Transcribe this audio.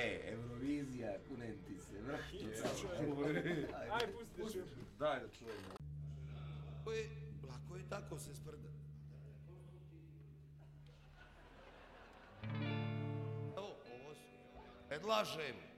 Eurovizija, kunem ti se, vrhtica. Aj, pusti ću. Daj da čujem. Lako je tako se sprda. Evo, ovo su. Predlažem